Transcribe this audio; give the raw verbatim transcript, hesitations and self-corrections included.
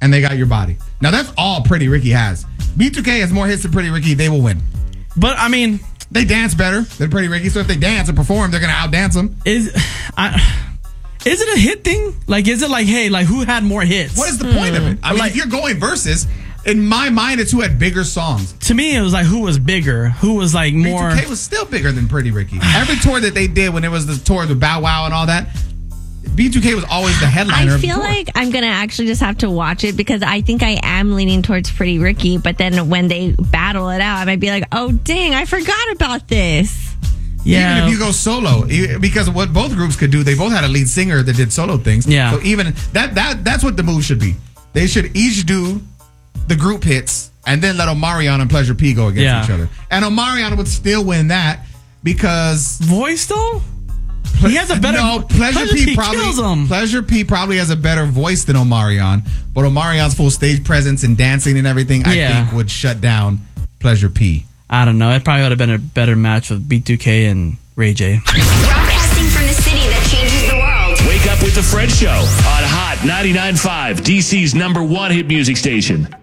and They Got Your Body. Now, that's all Pretty Ricky has. B two K has more hits than Pretty Ricky. They will win. But, I mean... They dance better than Pretty Ricky, so if they dance and perform, they're going to outdance them. Is I, is it a hit thing? Like, is it like, hey, like, who had more hits? What is the point of it? I mean, Like- if you're going versus, in my mind, it's who had bigger songs. To me, it was like, who was bigger? Who was, like, more... B two K was still bigger than Pretty Ricky. Every tour that they did when it was the tour with Bow Wow and all that, B two K was always the headliner I of the feel tour. like I'm going to actually just have to watch it because I think I am leaning towards Pretty Ricky. But then when they battle it out, I might be like, oh, dang, I forgot about this. Yeah. Even if you go solo, e- because what both groups could do, they both had a lead singer that did solo things. Yeah. So even that that that's what the move should be. They should each do the group hits and then let Omarion and Pleasure P go against Yeah. each other. And Omarion would still win that because Voice, though? He has a better... no, Pleasure, Pleasure P, P probably kills him. Pleasure P probably has a better voice than Omarion, but Omarion's full stage presence and dancing and everything, I Yeah. think would shut down Pleasure P. I don't know. It probably would have been a better match with B two K and Ray J. Broadcasting from the city that changes the world. Wake up with the Fred Show on Hot ninety-nine point five, D C's number one hit music station.